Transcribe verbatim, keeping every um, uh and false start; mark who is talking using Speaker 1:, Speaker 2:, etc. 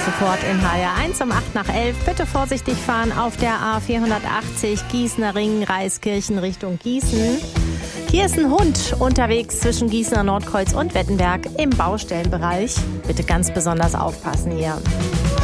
Speaker 1: sofort in H R eins um acht nach elf. Bitte vorsichtig fahren auf der A vierhundertachtzig Gießener Ring, Reiskirchen Richtung Gießen. Hier ist ein Hund unterwegs zwischen Gießener Nordkreuz und Wettenberg im Baustellenbereich. Bitte ganz besonders aufpassen hier.